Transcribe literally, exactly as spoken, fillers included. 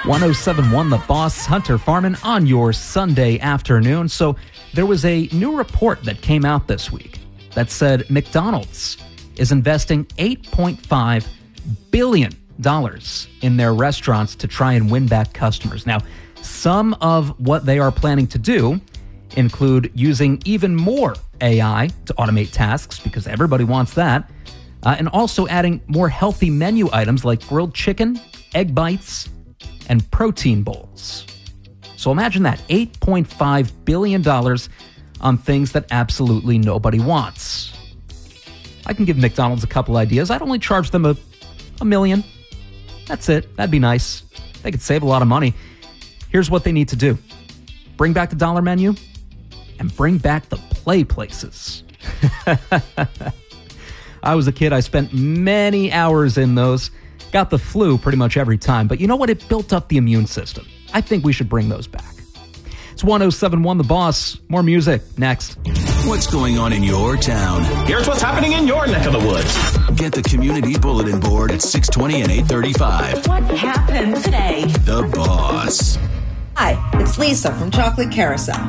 one oh seven point one The Boss, Hunter Farman on your Sunday afternoon. So there was a new report that came out this week that said McDonald's is investing eight point five billion dollars in their restaurants to try and win back customers. Now, some of what they are planning to do include using even more A I to automate tasks, because everybody wants that, uh, and also adding more healthy menu items like grilled chicken, egg bites, and protein bowls. So imagine that, eight point five billion dollars on things that absolutely nobody wants. I can give McDonald's a couple ideas. I'd only charge them a, a million. That's it. That'd be nice. They could save a lot of money. Here's what they need to do. Bring back the dollar menu and bring back the play places. I was a kid. I spent many hours in those. Got the flu pretty much every time. But you know what? It built up the immune system. I think we should bring those back. It's one oh seven point one The Boss. More music next. What's going on in your town? Here's what's happening in your neck of the woods. Get the community bulletin board at six twenty and eight thirty-five. What happened today? The Boss. Hi, it's Lisa from Chocolate Carousel.